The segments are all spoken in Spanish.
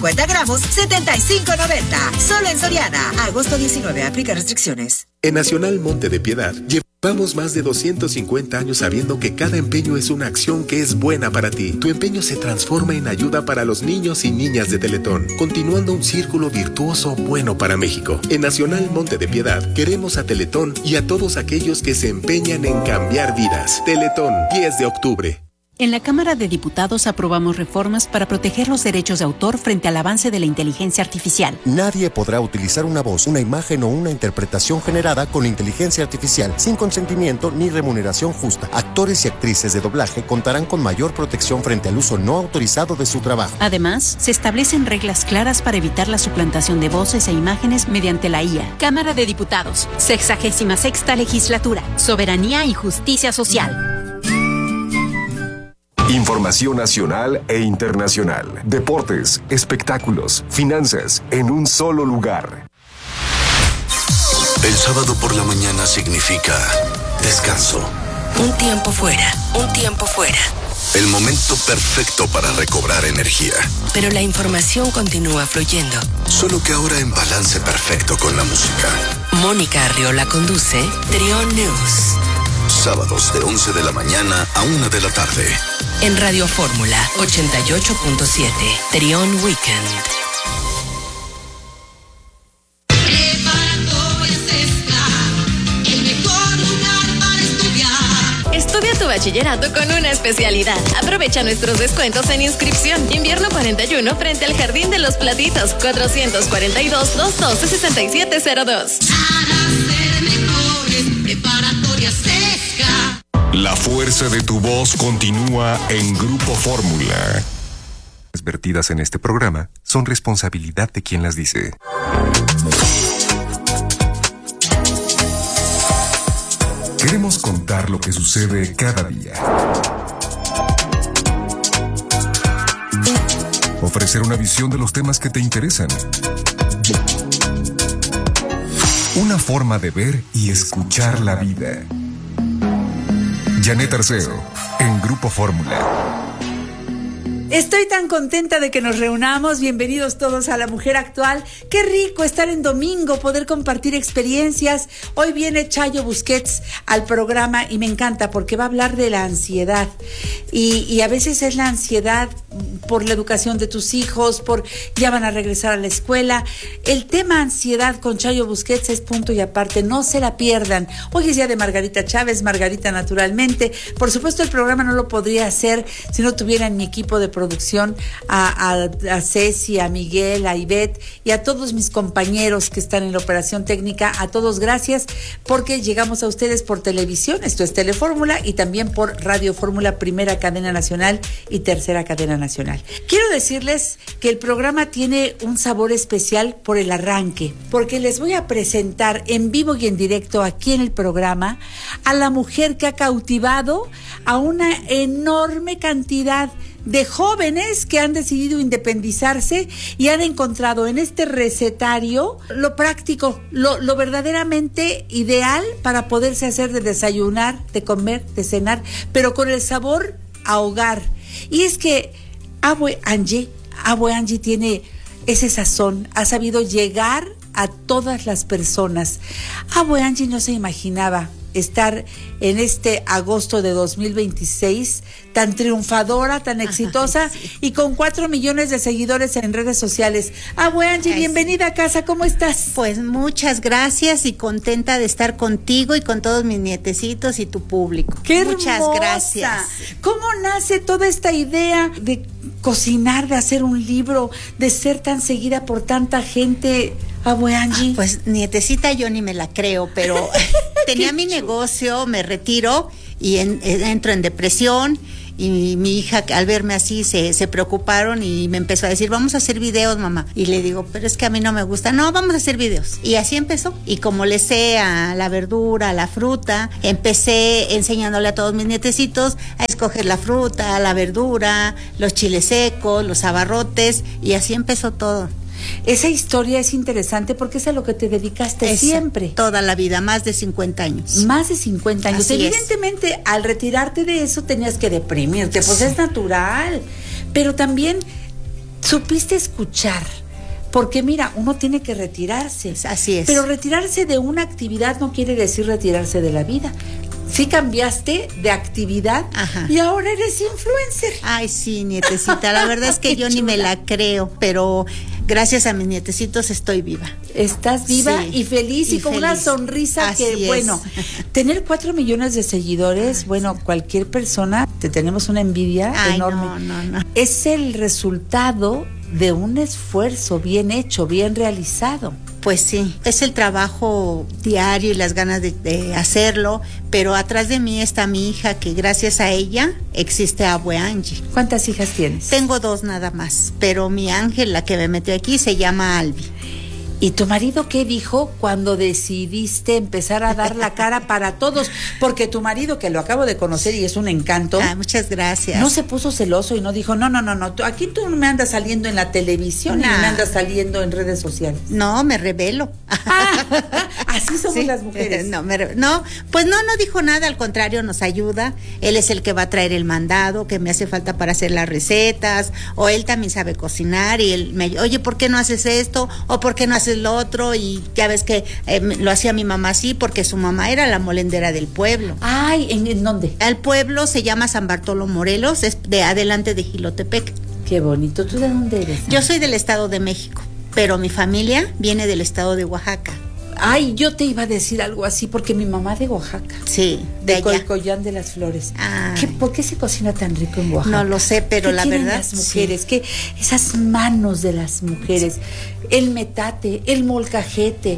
50 gramos, $75.90. Solo en Soriana. Agosto 19. Aplica restricciones. En Nacional Monte de Piedad, llevamos más de 250 años sabiendo que cada empeño es una acción que es buena para ti. Tu empeño se transforma en ayuda para los niños y niñas de Teletón, continuando un círculo virtuoso bueno para México. En Nacional Monte de Piedad, queremos a Teletón y a todos aquellos que se empeñan en cambiar vidas. Teletón, 10 de octubre. En la Cámara de Diputados aprobamos reformas para proteger los derechos de autor frente al avance de la inteligencia artificial. Nadie podrá utilizar una voz, una imagen o una interpretación generada con inteligencia artificial sin consentimiento ni remuneración justa. Actores y actrices de doblaje contarán con mayor protección frente al uso no autorizado de su trabajo. Además, se establecen reglas claras para evitar la suplantación de voces e imágenes mediante la IA. Cámara de Diputados, 66ª Legislatura, Soberanía y Justicia Social. Información nacional e internacional, deportes, espectáculos, finanzas, en un solo lugar. El sábado por la mañana significa descanso. Un tiempo fuera, un tiempo fuera. El momento perfecto para recobrar energía. Pero la información continúa fluyendo. Solo que ahora en balance perfecto con la música. Mónica Arriola conduce Trión News. Sábados de 11 de la mañana a 1 de la tarde. En Radio Fórmula 88.7, Trión Weekend. Estudia tu bachillerato con una especialidad. Aprovecha nuestros descuentos en inscripción. Invierno 41 frente al Jardín de los Platitos. 442-212-6702. La fuerza de tu voz continúa en Grupo Fórmula. Las vertidas en este programa son responsabilidad de quien las dice. Queremos contar lo que sucede cada día. Ofrecer una visión de los temas que te interesan. Una forma de ver y escuchar la vida. Janet Arceo, en Grupo Fórmula. Estoy tan contenta de que nos reunamos. Bienvenidos todos a La Mujer Actual. Qué rico estar en domingo, poder compartir experiencias. Hoy viene Chayo Busquets al programa y me encanta porque va a hablar de la ansiedad. Y a veces es la ansiedad por la educación de tus hijos, por ya van a regresar a la escuela. El tema ansiedad con Chayo Busquets es punto y aparte. No se la pierdan. Hoy es día de Margarita Chávez, Margarita naturalmente. Por supuesto el programa no lo podría hacer si no tuviera en mi equipo de producción a Ceci, a Miguel, a Ivette y a todos mis compañeros que están en la operación técnica. A todos gracias porque llegamos a ustedes por televisión, esto es Telefórmula, y también por Radio Fórmula, primera cadena nacional y tercera cadena nacional. Quiero decirles que el programa tiene un sabor especial por el arranque, porque les voy a presentar en vivo y en directo aquí en el programa a la mujer que ha cautivado a una enorme cantidad de jóvenes que han decidido independizarse y han encontrado en este recetario lo práctico, lo verdaderamente ideal para poderse hacer de desayunar, de comer, de cenar, pero con el sabor a hogar. Y es que Abue Angie tiene ese sazón, ha sabido llegar a todas las personas. Abue Angie no se imaginaba estar en este agosto de 2026 tan triunfadora, tan exitosa, sí, y con 4 millones de seguidores en redes sociales. Abue Angie, bienvenida a casa, ¿cómo estás? Pues muchas gracias y contenta de estar contigo y con todos mis nietecitos y tu público. ¡Qué muchas hermosa! Gracias. ¿Cómo nace toda esta idea de cocinar, de hacer un libro, de ser tan seguida por tanta gente, Abue Angie? Pues nietecita yo ni me la creo, pero tenía mi negocio, me retiro y entro en depresión. Y mi hija, al verme así, se preocuparon y me empezó a decir, vamos a hacer videos, mamá. Y le digo, pero es que a mí no me gusta. No, vamos a hacer videos. Y así empezó. Y como le sé a la verdura, a la fruta, empecé enseñándole a todos mis nietecitos a escoger la fruta, la verdura, los chiles secos, los abarrotes. Y así empezó todo. Esa historia es interesante porque es a lo que te dedicaste siempre. Toda la vida, más de 50 años. Más de 50 años. Así evidentemente, al retirarte de eso tenías que deprimirte, pues es natural. Pero también supiste escuchar. Porque mira, uno tiene que retirarse. Así es. Pero retirarse de una actividad no quiere decir retirarse de la vida. Sí cambiaste de actividad. Ajá. Y ahora eres influencer. Ay, sí, nietecita, la verdad es que yo ni me la creo, pero gracias a mis nietecitos estoy viva. Estás viva y feliz y con feliz. Una sonrisa. Así que, bueno, tener 4 millones de seguidores, bueno, cualquier persona, te tenemos una envidia enorme. No. Es el resultado de un esfuerzo bien hecho, bien realizado. Pues sí, es el trabajo diario y las ganas de hacerlo, pero atrás de mí está mi hija, que gracias a ella existe Abue Angie. ¿Cuántas hijas tienes? Tengo 2 nada más, pero mi ángel, la que me metió aquí, se llama Albi. ¿Y tu marido qué dijo cuando decidiste empezar a dar la cara para todos? Porque tu marido, que lo acabo de conocer y es un encanto. Muchas gracias. No se puso celoso y no dijo, no, aquí tú no me andas saliendo en la televisión ni me andas saliendo en redes sociales. No, me revelo. Así somos las mujeres. Pues no dijo nada, al contrario, nos ayuda. Él es el que va a traer el mandado que me hace falta para hacer las recetas, o él también sabe cocinar y él me, oye, ¿por qué no haces esto? O ¿por qué no haces lo otro? Y ya ves que lo hacía mi mamá así, porque su mamá era la molendera del pueblo. Ay, ¿en dónde? El pueblo se llama San Bartolo Morelos, es de adelante de Jilotepec. Qué bonito. ¿Tú de dónde eres? Yo soy del Estado de México, pero mi familia viene del Estado de Oaxaca. Ay, yo te iba a decir algo así, porque mi mamá de Oaxaca. Sí, de Colcollán de las Flores. ¿Por qué se cocina tan rico en Oaxaca? No lo sé, pero la verdad, las mujeres, sí. Que esas manos de las mujeres, el metate, el molcajete,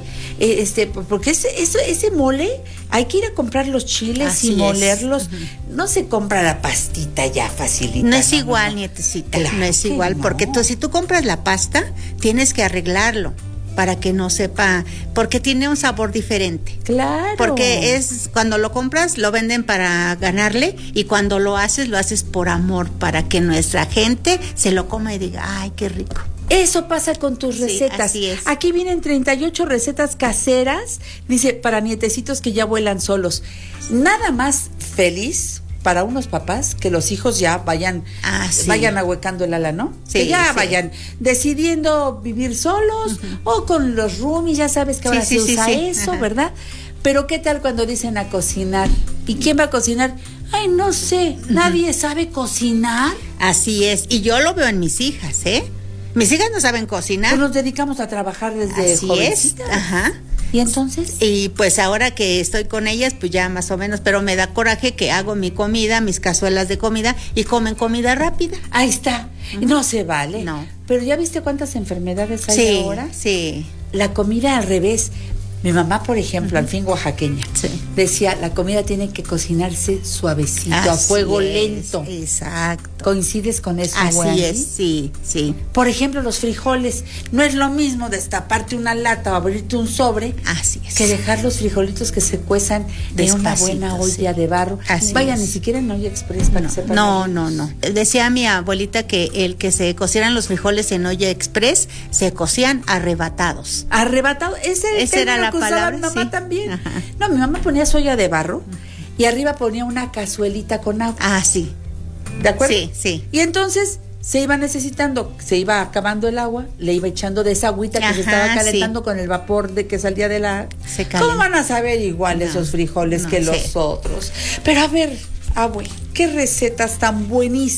porque ese mole, hay que ir a comprar los chiles así y molerlos. No se compra la pastita ya facilita. No es igual, nietecita, claro, no es igual, porque si tú compras la pasta, tienes que arreglarlo para que no sepa, porque tiene un sabor diferente. Claro. Porque cuando lo compras, lo venden para ganarle, y cuando lo haces por amor, para que nuestra gente se lo coma y diga, ay, qué rico. Eso pasa con tus recetas. Así es. Aquí vienen 38 recetas caseras, dice, para nietecitos que ya vuelan solos. Nada más feliz para unos papás que los hijos ya vayan ahuecando el ala, ¿no? Sí, que ya vayan decidiendo vivir solos o con los roomies, ya sabes que ahora se usa eso, ¿verdad? Pero ¿qué tal cuando dicen a cocinar? ¿Y quién va a cocinar? Ay, no sé, nadie sabe cocinar. Así es, y yo lo veo en mis hijas, ¿eh? Mis hijas no saben cocinar. Pues nos dedicamos a trabajar desde jovencitas. Ajá. ¿Y entonces? Y pues ahora que estoy con ellas, pues ya más o menos, pero me da coraje que hago mi comida, mis cazuelas de comida, y comen comida rápida. Ahí está. No se vale. No. Pero ¿ya viste cuántas enfermedades hay ahora? Sí. La comida al revés. Mi mamá, por ejemplo, al fin oaxaqueña, decía, la comida tiene que cocinarse suavecito, a fuego lento. Exacto. ¿Coincides con eso, Así es, sí. Por ejemplo, los frijoles. No es lo mismo destaparte una lata o abrirte un sobre que dejar los frijolitos que se cuezan en una buena olla de barro. Vaya, ni siquiera en olla express para que sepan. No. Decía mi abuelita que el que se cocieran los frijoles en olla express, se cocían arrebatados. Arrebatados, esa era la palabra. Mi mamá también. Ajá. No, mi mamá ponía su olla de barro y arriba ponía una cazuelita con agua. Sí. ¿De acuerdo? Sí. Y entonces se iba necesitando, se iba acabando el agua, le iba echando de esa agüita que se estaba calentando con el vapor de que salía de la... ¿Cómo van a saber igual esos frijoles que los otros? Pero a ver, abue, ¿qué recetas tan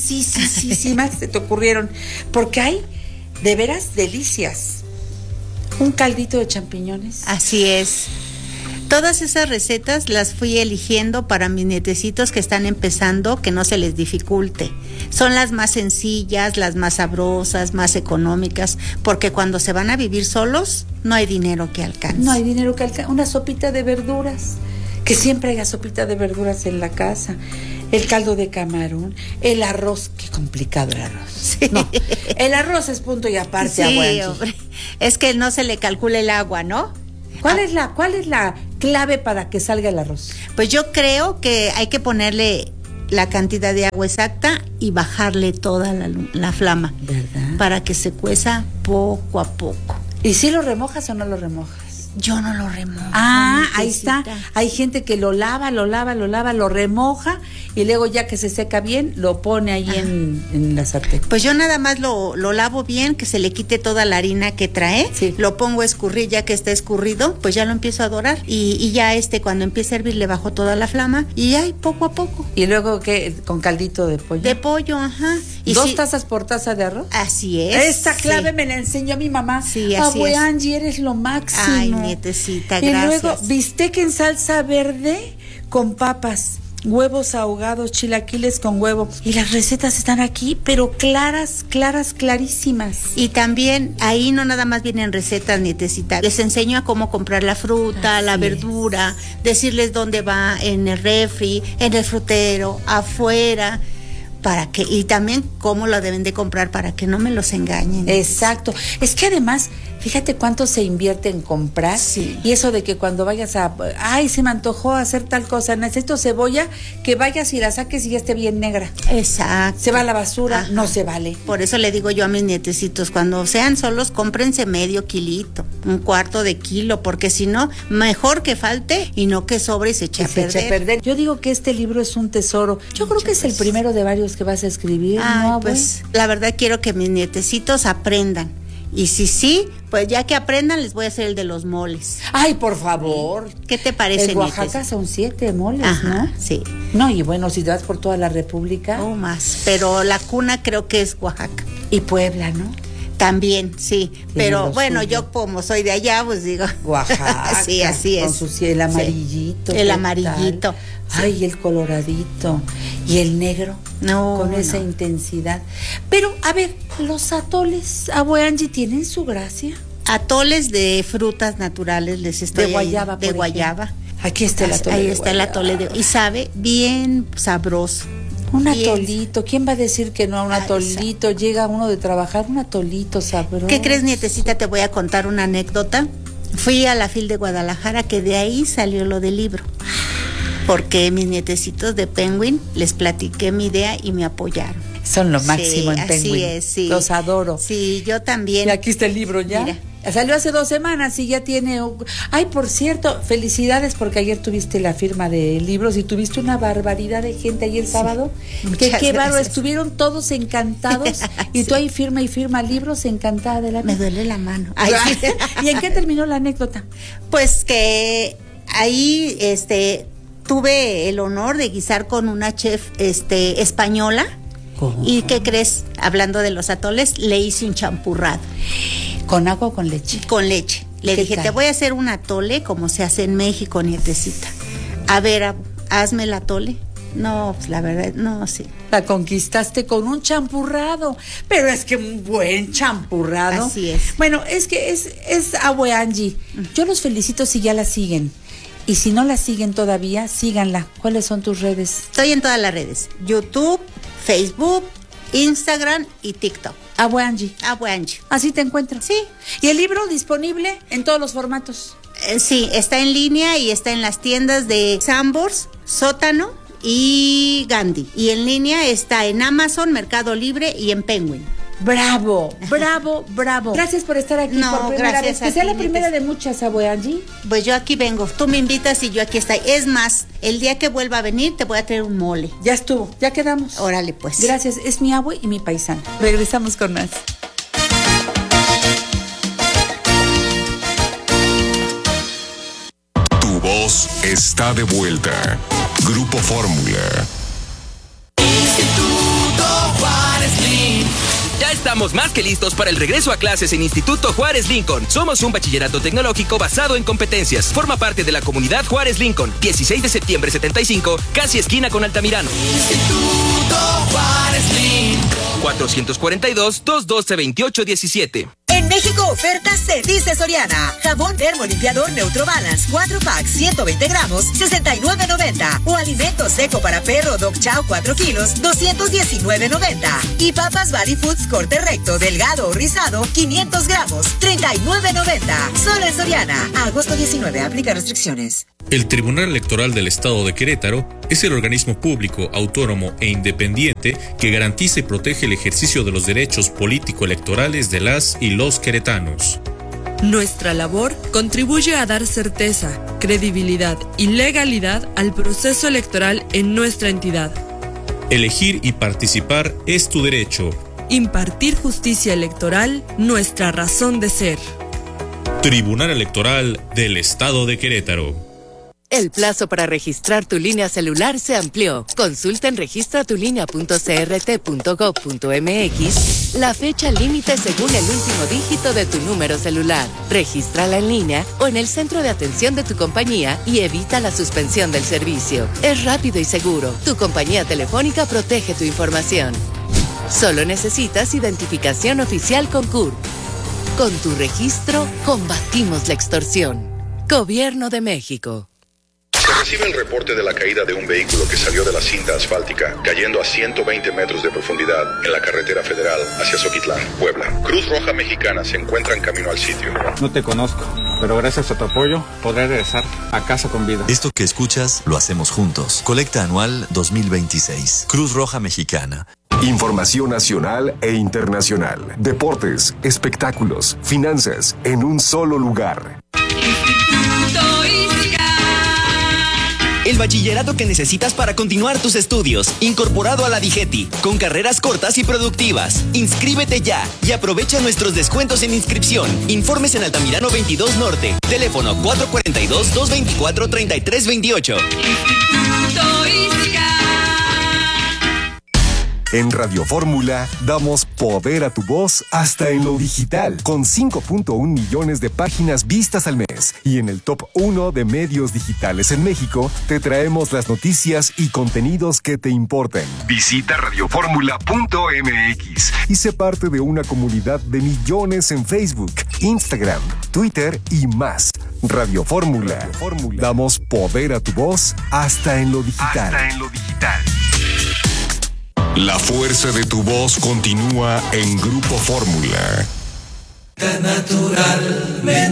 buenísimas se te ocurrieron? Porque hay, de veras, delicias. Un caldito de champiñones. Así es. Todas esas recetas las fui eligiendo para mis nietecitos que están empezando, que no se les dificulte. Son las más sencillas, las más sabrosas, más económicas, porque cuando se van a vivir solos, no hay dinero que alcance. No hay dinero que alcance. Una sopita de verduras, que siempre haya sopita de verduras en la casa. El caldo de camarón, el arroz, qué complicado el arroz. Sí. No, el arroz es punto y aparte, hombre. Es que no se le calcula el agua, ¿no? ¿Cuál es la clave para que salga el arroz? Pues yo creo que hay que ponerle la cantidad de agua exacta y bajarle toda la flama, ¿verdad? Para que se cueza poco a poco. ¿Y si lo remojas o no lo remojas? Yo no lo remojo. Ahí está. Hay gente que lo lava, lo remoja y luego ya que se seca bien, lo pone ahí en la sartén. Pues yo nada más lo lavo bien, que se le quite toda la harina que trae, lo pongo a escurrir, ya que está escurrido, pues ya lo empiezo a dorar y ya cuando empiece a hervir le bajo toda la flama y ahí poco a poco. Y luego ¿qué? Con caldito de pollo. De pollo, ajá. Y 2 tazas por taza de arroz. Así es. Esta clave me la enseñó mi mamá. Sí, así es. Angie, eres lo máximo. Ay, nietecita, gracias. Y luego bistec en salsa verde con papas, huevos ahogados, chilaquiles con huevo. Y las recetas están aquí, pero clarísimas. Y también ahí no nada más vienen recetas, nietecita. Les enseño a cómo comprar la fruta, la verdura, decirles dónde va en el refri, en el frutero, afuera. Y también cómo lo deben de comprar para que no me los engañen. Exacto. Es que además, fíjate cuánto se invierte en comprar. Y eso de que cuando vayas se me antojó hacer tal cosa, necesito cebolla, que vayas y la saques y ya esté bien negra. Exacto. Se va a la basura, no se vale. Por eso le digo yo a mis nietecitos, cuando sean solos, cómprense medio kilito, 1/4 de kilo, porque si no, mejor que falte y no que sobre y se eche a perder. Yo digo que este libro es un tesoro. Yo creo que es el primero de varios que vas a escribir. Pues la verdad quiero que mis nietecitos aprendan. Y sí, pues ya que aprendan les voy a hacer el de los moles. Ay, por favor. ¿Qué te parece, en Oaxaca son 7 moles, ¿no? Sí. No, y bueno, si te vas por toda la República. Más, pero la cuna creo que es Oaxaca. Y Puebla, ¿no? También, sí. Pero bueno, yo como soy de allá, pues digo. Oaxaca. Sí, así es. Con el amarillito. El amarillito. Ay, el coloradito. Y el negro. Con esa intensidad. Pero, a ver, los atoles, Abue Angie, ¿tienen su gracia? Atoles de frutas naturales les estoy. De guayaba, de guayaba. Aquí está el atole. Ahí está el atole y sabe bien sabroso. Un atolito, ¿quién va a decir que no a un atolito? Llega uno de trabajar, un atolito sabroso. ¿Qué crees, nietecita? Te voy a contar una anécdota. Fui a la FIL de Guadalajara, que de ahí salió lo del libro. Porque mis nietecitos de Penguin les platiqué mi idea y me apoyaron. Son lo máximo en Penguin. Así es, sí. Los adoro. Sí, yo también. Y aquí está el libro ya. Mira. Salió hace 2 semanas y ya tiene... Ay, por cierto, felicidades porque ayer tuviste la firma de libros y tuviste una barbaridad de gente ayer sábado. Qué bárbaro, estuvieron todos encantados y tú ahí firma y firma libros, encantada de la... Me duele la mano. Ay, ¿y en qué terminó la anécdota? Pues que ahí tuve el honor de guisar con una chef española. ¿Cómo? ¿Y qué crees? Hablando de los atoles, le hice un champurrado. ¿Con agua o con leche? Con leche. Le dije, te voy a hacer un atole como se hace en México, nietecita. A ver, hazme el atole. No, pues la verdad, no, sí. La conquistaste con un champurrado. Pero es que un buen champurrado. Así es. Bueno, es que es Abue Angie. Yo los felicito si ya la siguen. Y si no la siguen todavía, síganla. ¿Cuáles son tus redes? Estoy en todas las redes. YouTube, Facebook, Instagram y TikTok. Abue Angie. Abue Angie. Así te encuentro. Sí. ¿Y el libro disponible en todos los formatos? Sí, está en línea y está en las tiendas de Sambors, Sótano y Gandhi. Y en línea está en Amazon, Mercado Libre y en Penguin. Bravo, bravo, bravo. Gracias por estar aquí por primera vez. Que sea la primera de muchas, Abue Angie. Pues yo aquí vengo. Tú me invitas y yo aquí estoy. Es más, el día que vuelva a venir te voy a traer un mole. Ya estuvo, ya quedamos. Órale, pues. Gracias, es mi abue y mi paisana. Regresamos con más. Tu voz está de vuelta. Grupo Fórmula. Instituto Juárez Lincoln. Ya estamos más que listos para el regreso a clases en Instituto Juárez Lincoln. Somos un bachillerato tecnológico basado en competencias. Forma parte de la comunidad Juárez Lincoln. 16 de septiembre 75, casi esquina con Altamirano. Instituto Juárez Lincoln. 442-212-2817. En México, ofertas se dice Soriana. Jabón termo limpiador Neutro Balance 4 packs 120 gramos, $69.90. O alimento seco para perro Dog Chow 4 kilos, $219.90. Y papas Valley Foods corte recto, delgado o rizado, 500 gramos, $39.90. Solo en Soriana. A agosto 19, aplica restricciones. El Tribunal Electoral del Estado de Querétaro es el organismo público, autónomo e independiente que garantiza y protege el ejercicio de los derechos político-electorales de las y los queretanos. Nuestra labor contribuye a dar certeza, credibilidad y legalidad al proceso electoral en nuestra entidad. Elegir y participar es tu derecho. Impartir justicia electoral, nuestra razón de ser. Tribunal Electoral del Estado de Querétaro. El plazo para registrar tu línea celular se amplió. Consulta en registratulínea.crt.gov.mx la fecha límite según el último dígito de tu número celular. Regístrala en línea o en el centro de atención de tu compañía y evita la suspensión del servicio. Es rápido y seguro. Tu compañía telefónica protege tu información. Solo necesitas identificación oficial con CURP. Con tu registro, combatimos la extorsión. Gobierno de México. Se recibe el reporte de la caída de un vehículo que salió de la cinta asfáltica, cayendo a 120 metros de profundidad en la carretera federal hacia Zoquitlán, Puebla. Cruz Roja Mexicana se encuentra en camino al sitio. No te conozco, pero gracias a tu apoyo podré regresar a casa con vida. Esto que escuchas lo hacemos juntos. Colecta anual 2026. Cruz Roja Mexicana. Información nacional e internacional. Deportes, espectáculos, finanzas, en un solo lugar. El bachillerato que necesitas para continuar tus estudios, incorporado a la DIGETI, con carreras cortas y productivas. Inscríbete ya y aprovecha nuestros descuentos en inscripción. Informes en Altamirano 22 Norte. Teléfono 442-224-3328. En Radio Fórmula damos poder a tu voz hasta en lo digital, con 5.1 millones de páginas vistas al mes. Y en el top 1 de medios digitales en México, te traemos las noticias y contenidos que te importan. Visita radioformula.mx y sé parte de una comunidad de millones en Facebook, Instagram, Twitter y más. Radio Fórmula. Damos poder a tu voz hasta en lo digital. La fuerza de tu voz continúa en Grupo Fórmula. Naturalmente.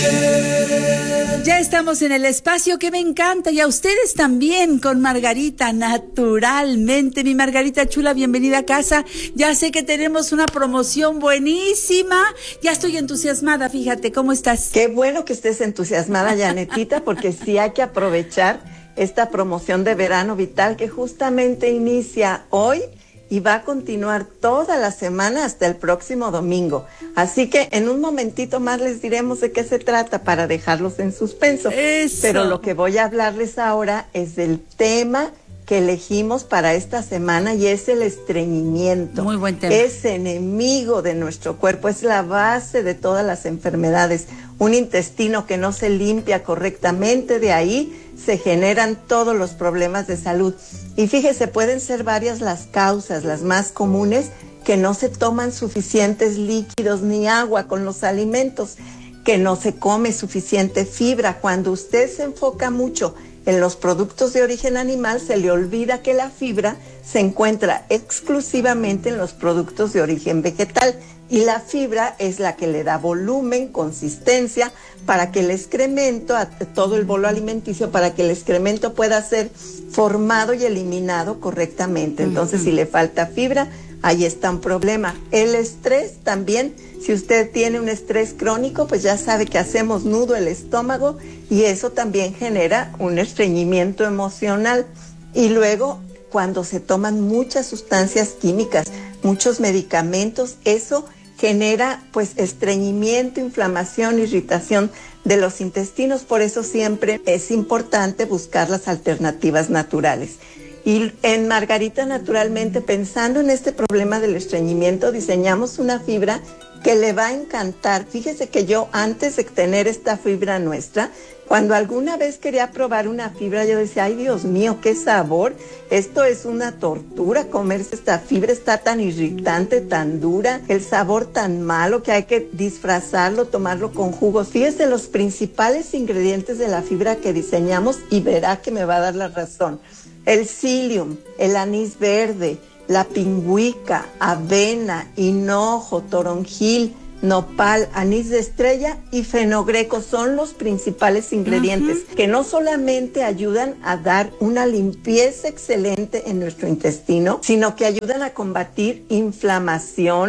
Ya estamos en el espacio que me encanta y a ustedes también con Margarita, naturalmente. Mi Margarita chula, bienvenida a casa. Ya sé que tenemos una promoción buenísima. Ya estoy entusiasmada, fíjate, ¿cómo estás? Qué bueno que estés entusiasmada, Janetita, porque sí hay que aprovechar esta promoción de verano vital que justamente inicia hoy y va a continuar toda la semana hasta el próximo domingo. Así que en un momentito más les diremos de qué se trata para dejarlos en suspenso. Eso. Pero lo que voy a hablarles ahora es del tema que elegimos para esta semana y es el estreñimiento. Muy buen tema. Es enemigo de nuestro cuerpo, es la base de todas las enfermedades. Un intestino que no se limpia correctamente, de ahí se generan todos los problemas de salud. Y fíjese, pueden ser varias las causas, las más comunes, que no se toman suficientes líquidos ni agua con los alimentos, que no se come suficiente fibra. Cuando usted se enfoca mucho en los productos de origen animal, se le olvida que la fibra se encuentra exclusivamente en los productos de origen vegetal. Y la fibra es la que le da volumen, consistencia, para que el excremento, a todo el bolo alimenticio, para que el excremento pueda ser formado y eliminado correctamente. Entonces, si le falta fibra, ahí está un problema. El estrés también, si usted tiene un estrés crónico, pues ya sabe que hacemos nudo el estómago y eso también genera un estreñimiento emocional. Y luego, cuando se toman muchas sustancias químicas, muchos medicamentos, eso genera pues estreñimiento, inflamación, irritación de los intestinos. Por eso siempre es importante buscar las alternativas naturales. Y en Margarita, naturalmente, pensando en este problema del estreñimiento, diseñamos una fibra que le va a encantar. Fíjese que yo, antes de tener esta fibra nuestra, cuando alguna vez quería probar una fibra, yo decía, ay Dios mío, qué sabor, esto es una tortura, comerse esta fibra, está tan irritante, tan dura, el sabor tan malo que hay que disfrazarlo, tomarlo con jugos. Fíjese los principales ingredientes de la fibra que diseñamos y verá que me va a dar la razón. El psyllium, el anís verde, la pingüica, avena, hinojo, toronjil, nopal, anís de estrella y fenogreco son los principales ingredientes que no solamente ayudan a dar una limpieza excelente en nuestro intestino, sino que ayudan a combatir inflamación,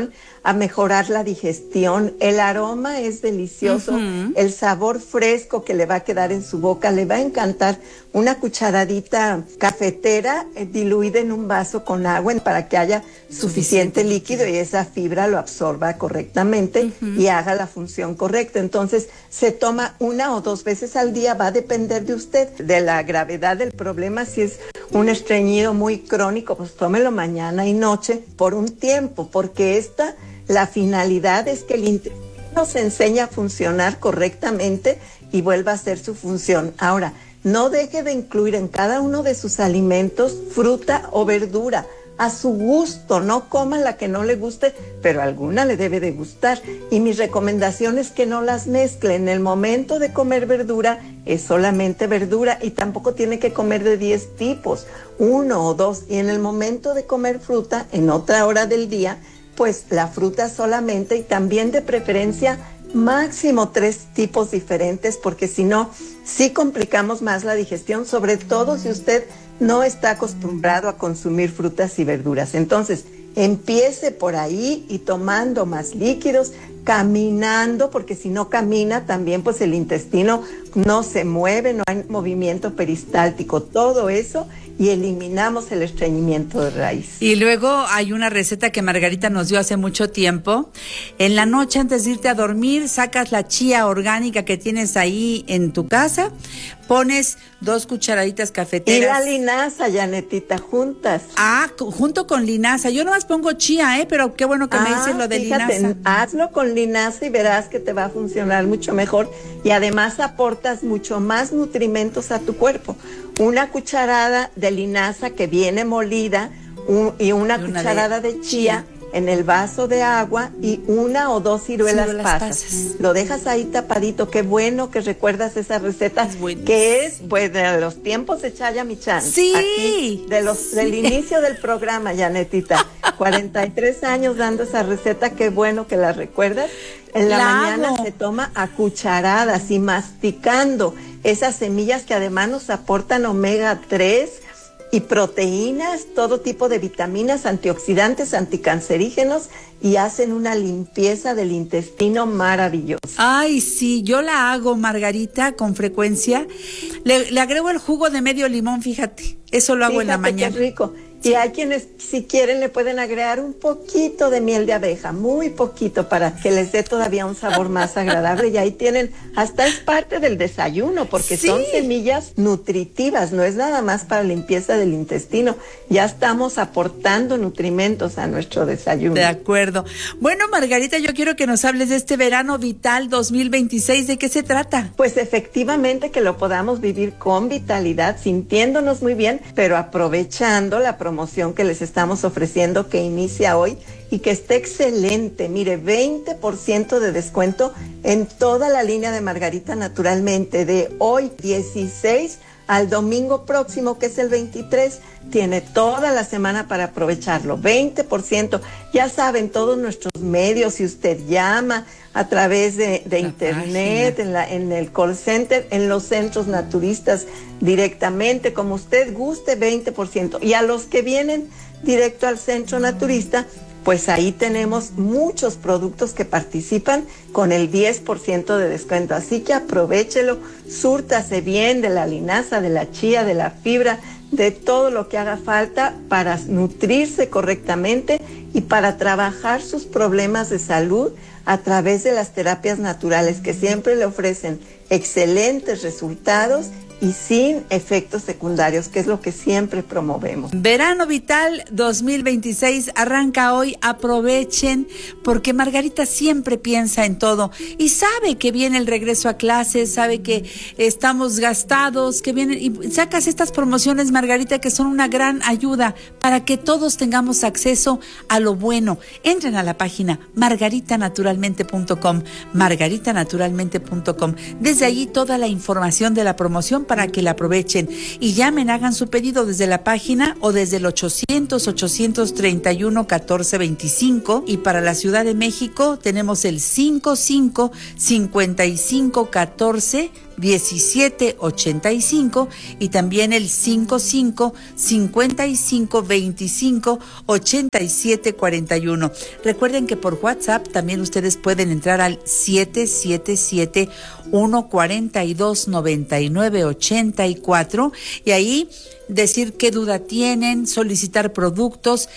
a mejorar la digestión. El aroma es delicioso, el sabor fresco que le va a quedar en su boca, le va a encantar. Una cucharadita cafetera diluida en un vaso con agua para que haya suficiente líquido y esa fibra lo absorba correctamente y haga la función correcta. Entonces, se toma 1 o 2 veces al día, va a depender de usted, de la gravedad del problema. Si es un estreñido muy crónico, pues tómelo mañana y noche por un tiempo, porque la finalidad es que el intestino se enseñe a funcionar correctamente y vuelva a hacer su función. Ahora, no deje de incluir en cada uno de sus alimentos fruta o verdura, a su gusto. No coma la que no le guste, pero alguna le debe de gustar. Y mi recomendación es que no las mezcle. En el momento de comer verdura, es solamente verdura y tampoco tiene que comer de 10 tipos, 1 o 2. Y en el momento de comer fruta, en otra hora del día, pues la fruta solamente, y también de preferencia máximo 3 tipos diferentes, porque si no, sí complicamos más la digestión, sobre todo si usted no está acostumbrado a consumir frutas y verduras. Entonces, empiece por ahí y tomando más líquidos, caminando, porque si no camina también pues el intestino no se mueve, no hay movimiento peristáltico, todo eso, y eliminamos el estreñimiento de raíz. Y luego hay una receta que Margarita nos dio hace mucho tiempo. En la noche, antes de irte a dormir, sacas la chía orgánica que tienes ahí en tu casa, pones 2 cucharaditas cafeteras. Y la linaza, Janetita, juntas. Junto con linaza. Yo nomás pongo chía, pero qué bueno que me dices lo de linaza. Hazlo con linaza y verás que te va a funcionar mucho mejor, y además aportas mucho más nutrimentos a tu cuerpo. 1 cucharada de linaza que viene molida y una cucharada de chía en el vaso de agua y 1 o 2 ciruelas pasas. Lo dejas ahí tapadito. Qué bueno que recuerdas esa receta, que es pues de los tiempos de Chaya Michan. Sí. Aquí, del inicio del programa, Janetita. 43 años dando esa receta, qué bueno que la recuerdas. En la mañana se toma a cucharadas y masticando esas semillas que además nos aportan omega 3 y proteínas, todo tipo de vitaminas, antioxidantes, anticancerígenos, y hacen una limpieza del intestino maravillosa. Ay, sí, yo la hago, Margarita, con frecuencia. Le agrego el jugo de medio limón, fíjate. Eso lo hago en la mañana. Qué rico. Sí. Y hay quienes, si quieren, le pueden agregar un poquito de miel de abeja, muy poquito, para que les dé todavía un sabor más agradable. Y ahí tienen, hasta es parte del desayuno, porque son semillas nutritivas, no es nada más para limpieza del intestino. Ya estamos aportando nutrimentos a nuestro desayuno. De acuerdo. Bueno, Margarita, yo quiero que nos hables de este verano vital 2026. ¿De qué se trata? Pues efectivamente que lo podamos vivir con vitalidad, sintiéndonos muy bien, pero aprovechando la promoción que les estamos ofreciendo, que inicia hoy y que está excelente. Mire, 20% de descuento en toda la línea de Margarita Naturalmente, de hoy 16 al domingo próximo, que es el 23. Tiene toda la semana para aprovecharlo. 20%. Ya saben, todos nuestros medios, si usted llama a través de internet, en el call center, en los centros naturistas directamente, como usted guste, 20%. Y a los que vienen directo al centro naturista, pues ahí tenemos muchos productos que participan con el 10% de descuento. Así que aprovéchelo, súrtase bien de la linaza, de la chía, de la fibra, de todo lo que haga falta para nutrirse correctamente y para trabajar sus problemas de salud a través de las terapias naturales, que siempre le ofrecen excelentes resultados y sin efectos secundarios, que es lo que siempre promovemos. Verano Vital 2026 arranca hoy. Aprovechen, porque Margarita siempre piensa en todo y sabe que viene el regreso a clases, sabe que estamos gastados, que vienen, y sacas estas promociones, Margarita, que son una gran ayuda para que todos tengamos acceso a lo bueno. Entren a la página margaritanaturalmente.com, margaritanaturalmente.com. Desde allí toda la información de la promoción para que la aprovechen, y llamen, hagan su pedido desde la página o desde el 800-831-1425, y para la Ciudad de México tenemos el 55-5514 551785 y también el 5555258741. Recuerden que por WhatsApp también ustedes pueden entrar al 777-142-9984 y ahí decir qué duda tienen, solicitar productos,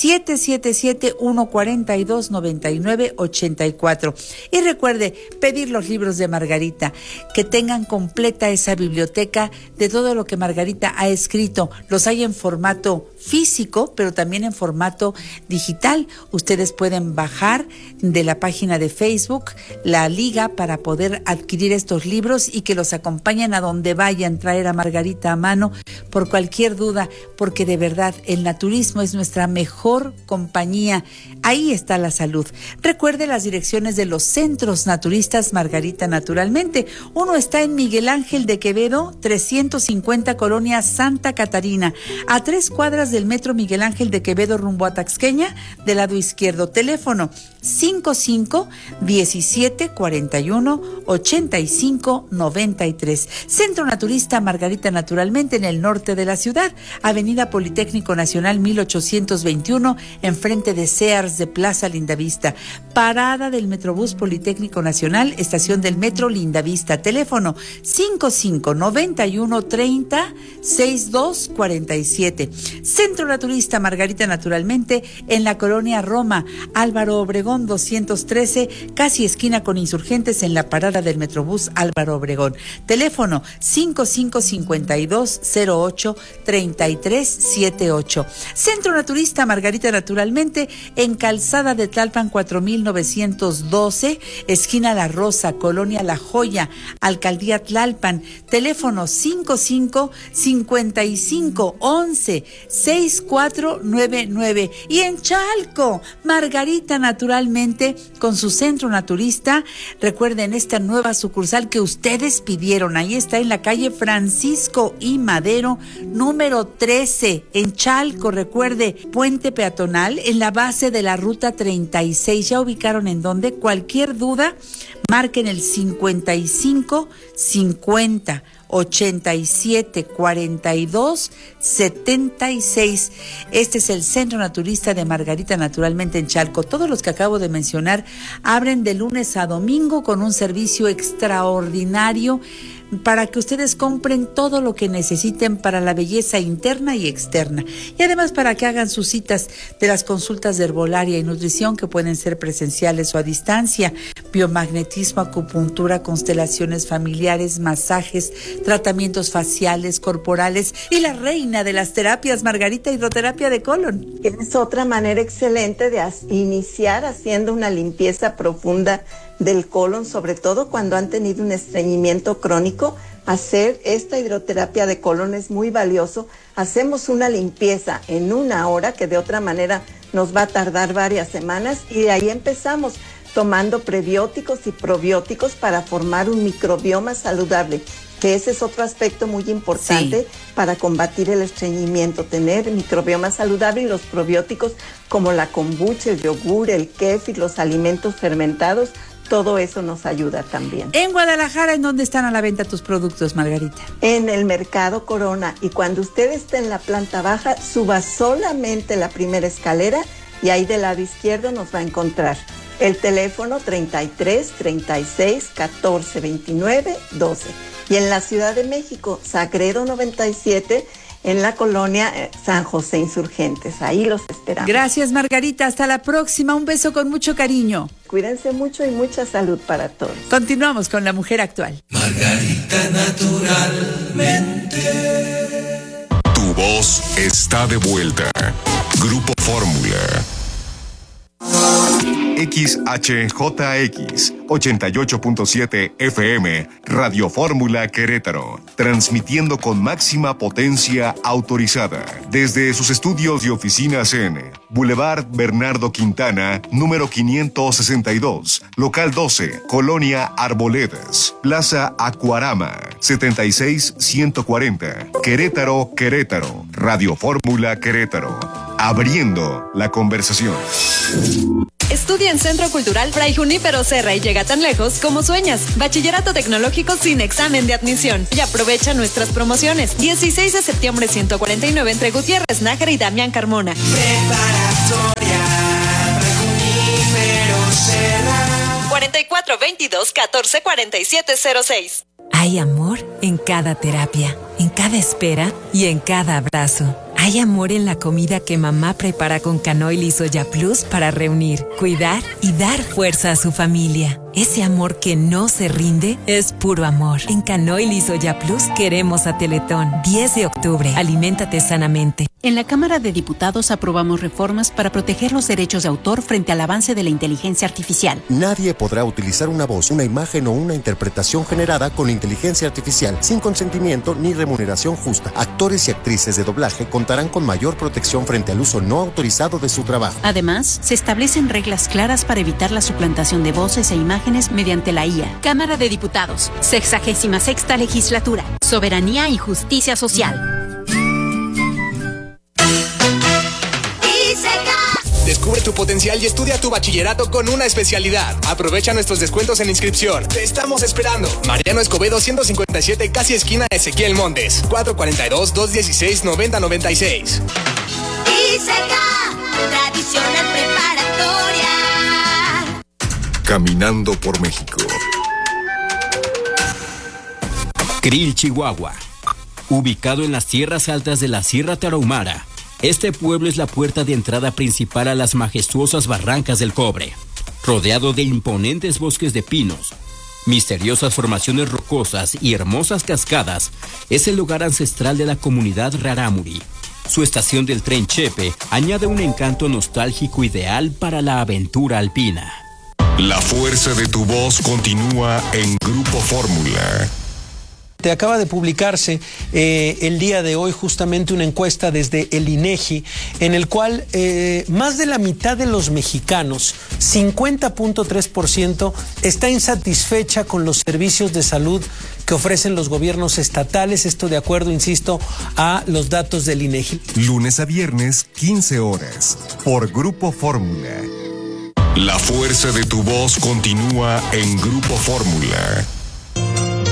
777-142-9984. Y recuerde, pedir los libros de Margarita, que tengan completa esa biblioteca de todo lo que Margarita ha escrito. Los hay en formato físico, pero también en formato digital. Ustedes pueden bajar de la página de Facebook la liga para poder adquirir estos libros y que los acompañen a donde vayan, traer a Margarita a mano por cualquier duda, porque de verdad el naturismo es nuestra mejor compañía. Ahí está la salud. Recuerde las direcciones de los centros naturistas Margarita Naturalmente. Uno está en Miguel Ángel de Quevedo, 350, Colonia Santa Catarina, a 3 cuadras del metro Miguel Ángel de Quevedo rumbo a Taxqueña, del lado izquierdo. Teléfono 55-1741-8593. Centro Naturista Margarita Naturalmente en el norte de la ciudad, Avenida Politécnico Nacional 1821, enfrente de Sears de Plaza Lindavista. Parada del Metrobús Politécnico Nacional, estación del Metro Lindavista. Teléfono 55-91-30-6247. Centro Naturista Margarita Naturalmente en la colonia Roma, Álvaro Obregón 213, casi esquina con Insurgentes, en la parada del Metrobús Álvaro Obregón. Teléfono 5552083378. Centro Naturista Margarita Naturalmente en Calzada de Tlalpan 4912, esquina La Rosa, colonia La Joya, Alcaldía Tlalpan. Teléfono 55-5511-6499. Y en Chalco, Margarita Naturalmente con su centro naturista. Recuerden esta nueva sucursal que ustedes pidieron. Ahí está en la calle Francisco I. Madero, número 13, en Chalco. Recuerde, puente peatonal en la base de la ruta 36. ¿Ya ubicaron en dónde? Cualquier duda, marquen el 55 50 87 42 76. Este es el Centro Naturista de Margarita Naturalmente en Chalco. Todos los que acabo de mencionar abren de lunes a domingo con un servicio extraordinario para que ustedes compren todo lo que necesiten para la belleza interna y externa. Y además para que hagan sus citas de las consultas de herbolaria y nutrición, que pueden ser presenciales o a distancia, biomagnetismo, acupuntura, constelaciones familiares, masajes, tratamientos faciales, corporales y la reina de las terapias, Margarita, hidroterapia de colon. Es otra manera excelente de iniciar haciendo una limpieza profunda del colon, sobre todo cuando han tenido un estreñimiento crónico. Hacer esta hidroterapia de colon es muy valioso. Hacemos una limpieza en 1 hora, que de otra manera nos va a tardar varias semanas, y de ahí empezamos tomando prebióticos y probióticos para formar un microbioma saludable, que ese es otro aspecto muy importante para combatir el estreñimiento, tener microbioma saludable. Y los probióticos como la kombucha, el yogur, el kéfir, los alimentos fermentados, todo eso nos ayuda también. En Guadalajara, ¿en dónde están a la venta tus productos, Margarita? En el Mercado Corona. Y cuando usted esté en la planta baja, suba solamente la primera escalera y ahí del lado izquierdo nos va a encontrar. El teléfono 33 36 14 29 12. Y en la Ciudad de México, Sagredo 97, en la colonia San José Insurgentes. Ahí los esperamos. Gracias, Margarita. Hasta la próxima. Un beso con mucho cariño. Cuídense mucho y mucha salud para todos. Continuamos con La Mujer Actual. Margarita Naturalmente. Tu voz está de vuelta. Grupo Fórmula. XHJX 88.7 FM, Radio Fórmula Querétaro, transmitiendo con máxima potencia autorizada desde sus estudios y oficinas en Boulevard Bernardo Quintana, número 562, local 12, Colonia Arboledas, Plaza Acuarama, 76140, Querétaro, Querétaro, Radio Fórmula Querétaro, abriendo la conversación. Estudia en Centro Cultural Fray Junípero Serra y llega tan lejos como sueñas. Bachillerato tecnológico sin examen de admisión. Y aprovecha nuestras promociones. 16 de septiembre 149 entre Gutiérrez Nájera y Damián Carmona. Preparatoria Fray Junípero Serra. 4422-144706. Hay amor en cada terapia, en cada espera y en cada abrazo. Hay amor en la comida que mamá prepara con Canoil y Soya Plus para reunir, cuidar y dar fuerza a su familia. Ese amor que no se rinde es puro amor. En Canoil y Soya Plus queremos a Teletón. 10 de octubre. Aliméntate sanamente. En la Cámara de Diputados aprobamos reformas para proteger los derechos de autor frente al avance de la inteligencia artificial. Nadie podrá utilizar una voz, una imagen o una interpretación generada con inteligencia artificial sin consentimiento ni remuneración justa. Actores y actrices de doblaje contarán con mayor protección frente al uso no autorizado de su trabajo. Además, se establecen reglas claras para evitar la suplantación de voces e imágenes mediante la IA. Cámara de Diputados, 66ª Legislatura, Soberanía y Justicia Social. Descubre tu potencial y estudia tu bachillerato con una especialidad. Aprovecha nuestros descuentos en inscripción. Te estamos esperando. Mariano Escobedo 157, casi esquina Ezequiel Montes. 442-216-9096. Tradicional preparatoria. Caminando por México. Krill, Chihuahua. Ubicado en las tierras altas de la Sierra Tarahumara, este pueblo es la puerta de entrada principal a las majestuosas barrancas del Cobre, rodeado de imponentes bosques de pinos, misteriosas formaciones rocosas y hermosas cascadas. Es el lugar ancestral de la comunidad Rarámuri. Su estación del tren Chepe añade un encanto nostálgico ideal para la aventura alpina. La fuerza de tu voz continúa en Grupo Fórmula. Acaba de publicarse el día de hoy justamente una encuesta desde el INEGI en el cual más de la mitad de los mexicanos, 50.3%, está insatisfecha con los servicios de salud que ofrecen los gobiernos estatales, esto de acuerdo, insisto, a los datos del INEGI. Lunes a viernes, 15 horas, por Grupo Fórmula. La fuerza de tu voz continúa en Grupo Fórmula.